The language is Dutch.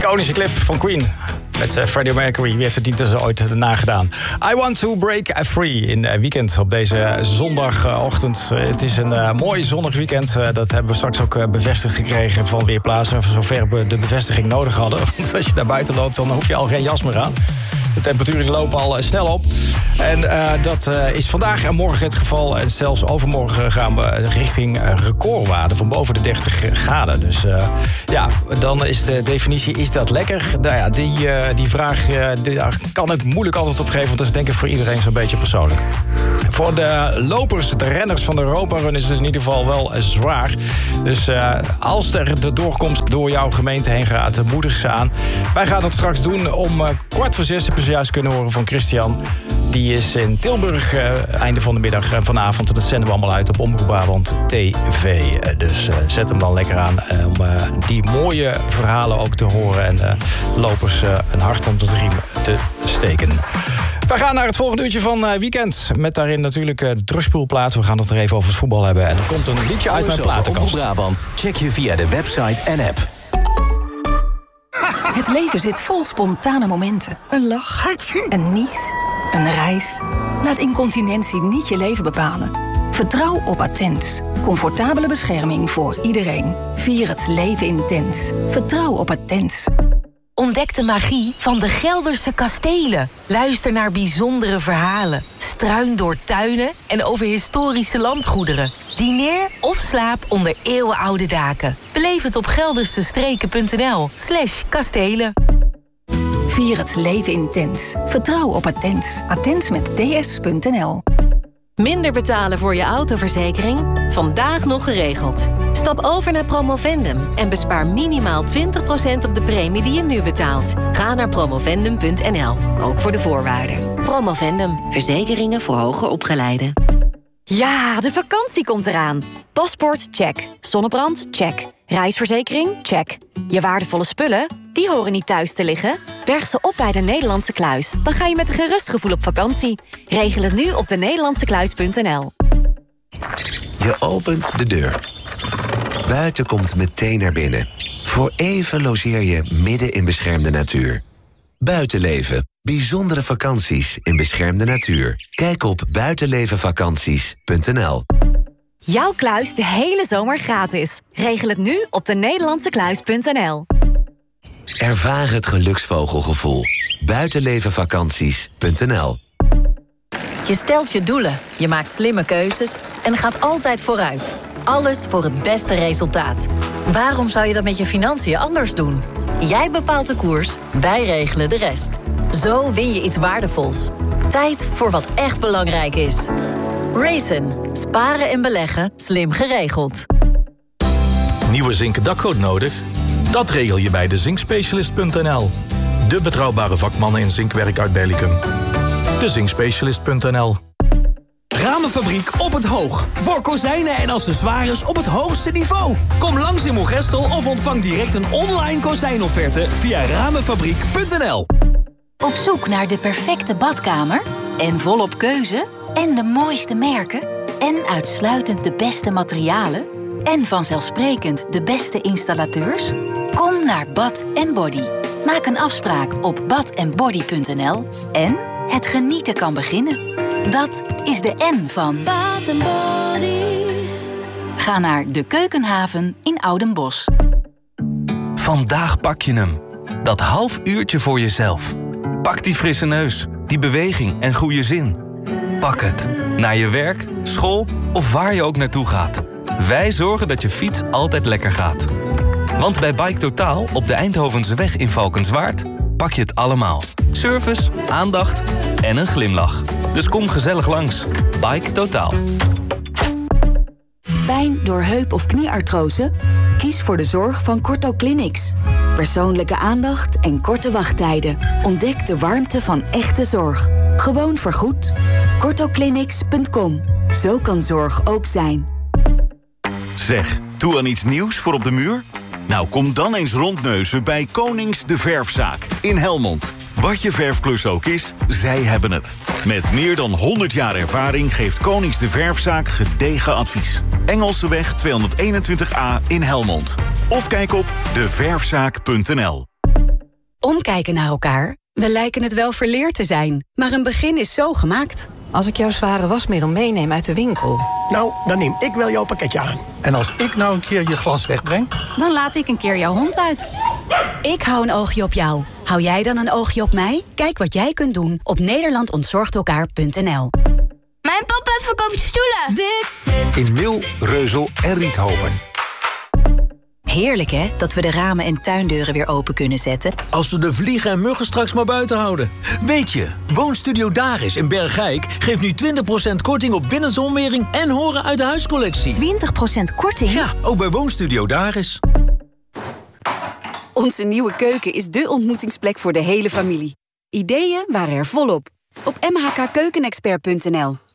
Iconische clip van Queen. Met Freddie Mercury. Wie heeft het niet dus ooit nagedaan? I Want to Break Free in Weekend op deze zondagochtend. Het is een mooi zonnig weekend. Dat hebben we straks ook bevestigd gekregen van Weerplaza. Zover we de bevestiging nodig hadden. Want als je naar buiten loopt, dan hoef je al geen jas meer aan. De temperaturen lopen al snel op. En dat is vandaag en morgen het geval. En zelfs overmorgen gaan we richting recordwaarden van boven de 30 graden. Dus ja, dan is de definitie, is dat lekker? Nou ja, die vraag daar kan ik moeilijk antwoord op geven. Want dat is denk ik voor iedereen zo'n beetje persoonlijk. Voor de lopers, de renners van de Europa Run is het in ieder geval wel zwaar. Dus als er de doorkomst door jouw gemeente heen gaat, moedig ze aan. Wij gaan dat straks doen om 5:45 heb je zojuist kunnen horen van Christian. Die is in Tilburg einde van de middag vanavond. En dat zenden we allemaal uit op Omroep Brabant TV. Dus zet hem dan lekker aan om die mooie verhalen ook te horen. En de lopers een hart onder de riem te steken. We gaan naar het volgende uurtje van Weekend. Met daarin natuurlijk de terugspoelplaat. We gaan het er even over het voetbal hebben. En er komt een liedje uit mijn platenkast. Omroep Brabant. Check je via de website en app. Het leven zit vol spontane momenten. Een lach, een nies, een reis. Laat incontinentie niet je leven bepalen. Vertrouw op Attens. Comfortabele bescherming voor iedereen. Vier het leven intens. Vertrouw op Attens. Ontdek de magie van de Gelderse kastelen. Luister naar bijzondere verhalen. Struin door tuinen en over historische landgoederen. Dineer of slaap onder eeuwenoude daken. Beleef het op geldersestreken.nl/kastelen. Vier het leven intens. Vertrouw op Attens. Attens met ds.nl. Minder betalen voor je autoverzekering? Vandaag nog geregeld. Stap over naar Promovendum en bespaar minimaal 20% op de premie die je nu betaalt. Ga naar promovendum.nl, ook voor de voorwaarden. Promovendum, verzekeringen voor hoger opgeleiden. Ja, de vakantie komt eraan. Paspoort, check. Zonnebrand, check. Reisverzekering, check. Je waardevolle spullen, die horen niet thuis te liggen. Berg ze op bij de Nederlandse Kluis. Dan ga je met een gerust gevoel op vakantie. Regel het nu op denederlandsekluis.nl. Je opent de deur. Buiten komt meteen naar binnen. Voor even logeer je midden in beschermde natuur. Buitenleven. Bijzondere vakanties in beschermde natuur. Kijk op buitenlevenvakanties.nl. Jouw kluis de hele zomer gratis. Regel het nu op denederlandsekluis.nl. Ervaar het geluksvogelgevoel. Buitenlevenvakanties.nl. Je stelt je doelen, je maakt slimme keuzes en gaat altijd vooruit. Alles voor het beste resultaat. Waarom zou je dat met je financiën anders doen? Jij bepaalt de koers, wij regelen de rest. Zo win je iets waardevols. Tijd voor wat echt belangrijk is. Raisin. Sparen en beleggen, slim geregeld. Nieuwe zinken dakgoot nodig? Dat regel je bij de zinkspecialist.nl. De betrouwbare vakmannen in zinkwerk uit Bellicum. De zinkspecialist.nl. Ramenfabriek op het Hoog. Voor kozijnen en accessoires op het hoogste niveau. Kom langs in Moergestel of ontvang direct een online kozijnofferte via ramenfabriek.nl. Op zoek naar de perfecte badkamer? En volop keuze? En de mooiste merken? En uitsluitend de beste materialen? En vanzelfsprekend de beste installateurs? Kom naar Bath & Body. Maak een afspraak op bathandbody.nl. En het genieten kan beginnen. Dat is de N van Bath & Body. Ga naar de Keukenhaven in Oudenbosch. Vandaag pak je hem. Dat half uurtje voor jezelf. Pak die frisse neus, die beweging en goede zin. Pak het. Naar je werk, school of waar je ook naartoe gaat. Wij zorgen dat je fiets altijd lekker gaat. Want bij Bike Totaal op de Eindhovense weg in Valkenswaard pak je het allemaal. Service, aandacht en een glimlach. Dus kom gezellig langs. Bike Totaal. Pijn door heup- of knieartrose? Kies voor de zorg van Corto Clinics. Persoonlijke aandacht en korte wachttijden. Ontdek de warmte van echte zorg. Gewoon vergoed. CortoClinics.com. Zo kan zorg ook zijn. Zeg, toe aan iets nieuws voor op de muur? Nou, kom dan eens rondneuzen bij Konings de Verfzaak in Helmond. Wat je verfklus ook is, zij hebben het. Met meer dan 100 jaar ervaring geeft Konings de Verfzaak gedegen advies. Engelseweg 221A in Helmond. Of kijk op deverfzaak.nl. Omkijken naar elkaar. We lijken het wel verleerd te zijn, maar een begin is zo gemaakt. Als ik jouw zware wasmiddel meeneem uit de winkel... Nou, dan neem ik wel jouw pakketje aan. En als ik nou een keer je glas wegbreng... Dan laat ik een keer jouw hond uit. Ik hou een oogje op jou. Hou jij dan een oogje op mij? Kijk wat jij kunt doen op nederlandontzorgtelkaar.nl. Mijn papa verkoopt stoelen. Dit zit in Mil, Reuzel en Riethoven. Heerlijk hè, dat we de ramen en tuindeuren weer open kunnen zetten. Als we de vliegen en muggen straks maar buiten houden. Weet je, Woonstudio Daris in Bergijk geeft nu 20% korting op binnenzonwering en horen uit de huiscollectie. 20% korting? Ja, ook bij Woonstudio Daris. Onze nieuwe keuken is dé ontmoetingsplek voor de hele familie. Ideeën waren er volop. Op mhkkeukenexpert.nl.